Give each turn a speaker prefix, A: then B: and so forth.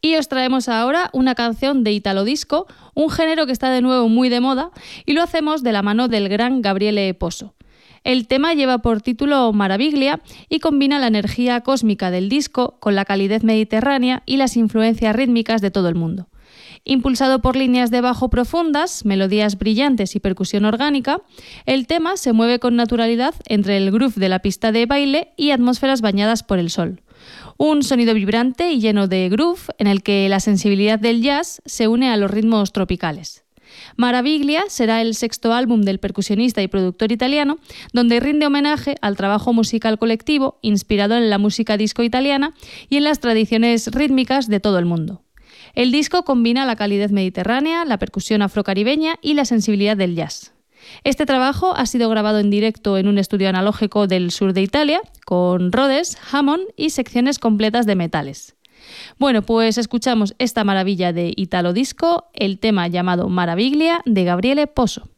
A: Y os traemos ahora una canción de Italo Disco, un género que está de nuevo muy de moda, y lo hacemos de la mano del gran Gabriele Posso. El tema lleva por título Maraviglia y combina la energía cósmica del disco con la calidez mediterránea y las influencias rítmicas de todo el mundo. Impulsado por líneas de bajo profundas, melodías brillantes y percusión orgánica, el tema se mueve con naturalidad entre el groove de la pista de baile y atmósferas bañadas por el sol. Un sonido vibrante y lleno de groove en el que la sensibilidad del jazz se une a los ritmos tropicales. Maraviglia será el sexto álbum del percusionista y productor italiano, donde rinde homenaje al trabajo musical colectivo inspirado en la música disco italiana y en las tradiciones rítmicas de todo el mundo. El disco combina la calidez mediterránea, la percusión afrocaribeña y la sensibilidad del jazz. Este trabajo ha sido grabado en directo en un estudio analógico del sur de Italia, con Rhodes, Hammond y secciones completas de metales. Bueno, pues escuchamos esta maravilla de Italo Disco, el tema llamado Maraviglia de Gabriele Posso.